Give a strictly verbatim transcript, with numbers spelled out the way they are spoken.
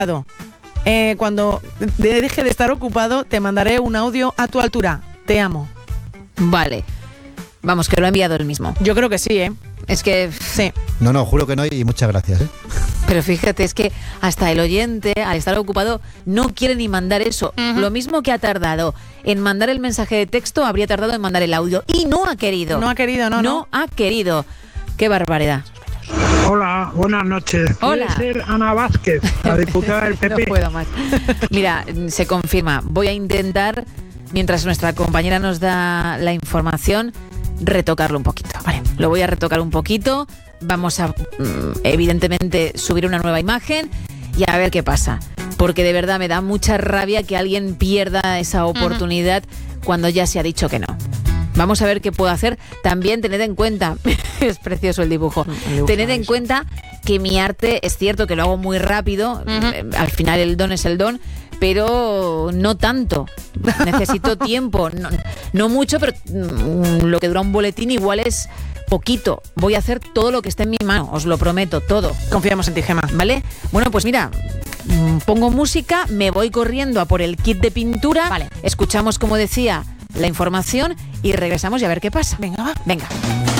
Eh, cuando deje de estar ocupado, te mandaré un audio a tu altura. Te amo. Vale. Vamos, que lo ha enviado él mismo. Yo creo que sí, ¿eh? Es que... Sí. No, no, juro que no y muchas gracias, ¿eh? Pero fíjate, es que hasta el oyente, al estar ocupado, no quiere ni mandar eso. Uh-huh. Lo mismo que ha tardado en mandar el mensaje de texto, habría tardado en mandar el audio. Y no ha querido. No ha querido, no, no. No ha querido. Qué barbaridad. Hola, buenas noches. Hola. ¿Puede ser Ana Vázquez, la diputada del P P? No puedo más. Mira, se confirma. Voy a intentar, mientras nuestra compañera nos da la información, retocarlo un poquito. Vale, lo voy a retocar un poquito. Vamos a, evidentemente, subir una nueva imagen y a ver qué pasa. Porque de verdad me da mucha rabia que alguien pierda esa oportunidad uh-huh. cuando ya se ha dicho que no. Vamos a ver qué puedo hacer. También tened en cuenta, es precioso el dibujo, el dibujo tened en cuenta que mi arte, es cierto que lo hago muy rápido, uh-huh. al final el don es el don, pero no tanto. Necesito tiempo, no, no mucho, pero mm, lo que dura un boletín igual es poquito. Voy a hacer todo lo que esté en mi mano, os lo prometo, todo. Confiamos en ti, Gemma. ¿Vale? Bueno, pues mira, pongo música, me voy corriendo a por el kit de pintura, vale. Escuchamos, como decía, la información y regresamos y a ver qué pasa. Venga, va. Venga.